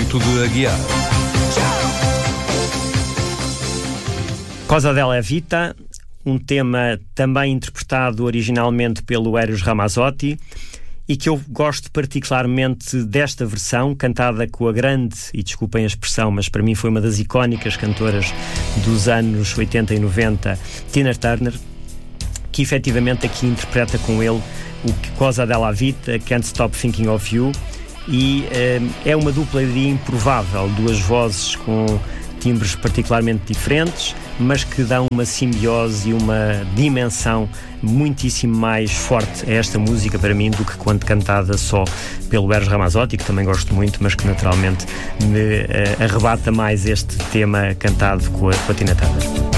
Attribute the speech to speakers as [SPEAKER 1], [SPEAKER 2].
[SPEAKER 1] espírito de Aguiar.
[SPEAKER 2] Cosa della Vita, um tema também interpretado originalmente pelo Eros Ramazzotti e que eu gosto particularmente desta versão, cantada com a grande, e desculpem a expressão, mas para mim foi uma das icónicas cantoras dos anos 80 e 90, Tina Turner, que efetivamente aqui interpreta com ele o Cosa della Vita, Can't Stop Thinking of You, e é uma dupla improvável, duas vozes com timbres particularmente diferentes, mas que dão uma simbiose e uma dimensão muitíssimo mais forte a esta música para mim do que quando cantada só pelo Eros Ramazzotti, que também gosto muito, mas que naturalmente me arrebata mais este tema cantado com a Tina Turner.